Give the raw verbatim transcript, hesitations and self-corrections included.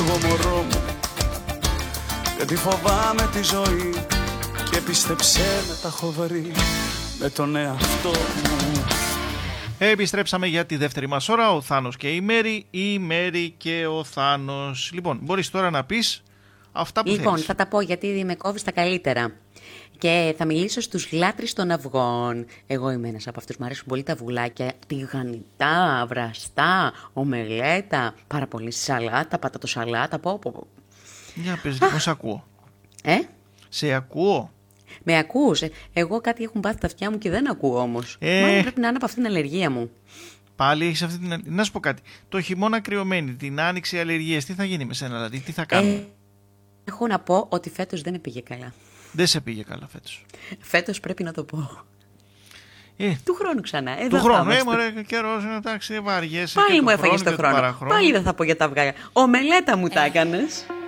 εγώ μωρό μου, γιατί φοβάμαι τη ζωή και πίστεψέ με τα έχω βρει με τον εαυτό μου. Επιστρέψαμε για τη δεύτερη μας ώρα, ο Θάνος και η Μέρη, η Μέρη και ο Θάνος. Λοιπόν, μπορείς τώρα να πεις αυτά που λοιπόν, θέλεις. θα τα πω γιατί με κόβεις τα καλύτερα. Και θα μιλήσω στους λάτρεις των αυγών. Εγώ είμαι ένας από αυτούς, μου αρέσουν πολύ τα αυγουλάκια. Τηγανιτά, βραστά, ομελέτα, πάρα πολύ σαλάτα, πατατοσαλάτα, πω πω πω. Για πες λίγο, σε ακούω. Ε? Σε ακούω. Με ακούς? Ε? Εγώ κάτι έχουν πάθει τα αυτιά μου και δεν ακούω όμως. Ε... Μάλλον πρέπει να είναι από αυτήν την αλλεργία μου. Πάλι έχεις αυτή την... Να σου πω κάτι. Το χειμώνα κρυωμένη, την άνοιξη αλλεργίες, τι θα γίνει με σένα, δηλαδή, τι θα κάνουμε. Ε, έχω να πω ότι φέτος δεν πήγε καλά. Δεν σε πήγε καλά φέτος. Φέτος πρέπει να το πω. Ε, του χρόνου ξανά. Εδώ του χρόνου, ε, μωρέ, καιρός, εντάξει, βαριέσαι. Πάλι και μου του έφαγες χρόνου το και του χρόνο. παραχρόνου. Πάλι δεν θα πω για τα αυγά. Ομελέτα μου τα έκανες.